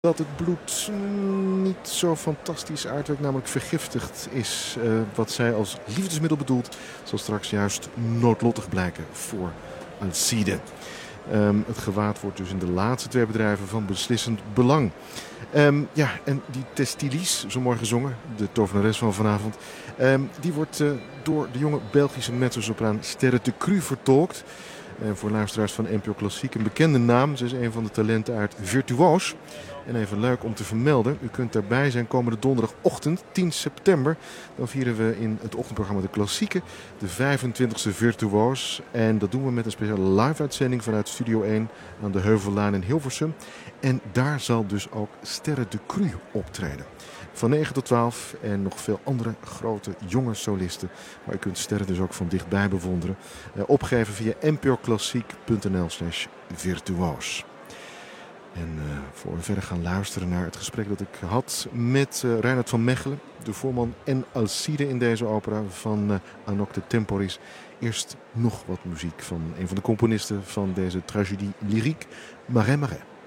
dat het bloed niet zo fantastisch uitwerkt, namelijk vergiftigd is. Wat zij als liefdesmiddel bedoelt, zal straks juist noodlottig blijken voor Alcide. Het gewaad wordt dus in de laatste twee bedrijven van beslissend belang. En die Testilis, zo mooi gezongen, de tovenares van vanavond, die wordt door de jonge Belgische mezzosopraan Sterre de Cru vertolkt. Voor luisteraars van NPO Klassiek een bekende naam. Ze is een van de talenten uit Virtuoos. En even leuk om te vermelden, u kunt daarbij zijn komende donderdagochtend, 10 september. Dan vieren we in het ochtendprogramma De Klassieke de 25e Virtuoos. En dat doen we met een speciale live-uitzending vanuit Studio 1 aan de Heuvellaan in Hilversum. En daar zal dus ook Sterre de Cru optreden. Van 9 tot 12 en nog veel andere grote jonge solisten. Maar u kunt Sterre dus ook van dichtbij bewonderen. Opgeven via npoklassiek.nl/virtuoos. En voor we verder gaan luisteren naar het gesprek dat ik had met Reinhard van Mechelen, de voorman en Alcide in deze opera van Anouk de Temporis. Eerst nog wat muziek van een van de componisten van deze tragédie lyrique, Marais Marais.